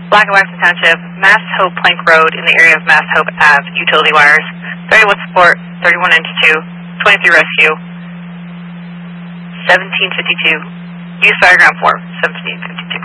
Black and Waxman Township, Mass Hope Plank Road in the area of Mass Hope Ave, utility wires, 31 support, 3192, 23 rescue, 1752, use diagram 4, 1752.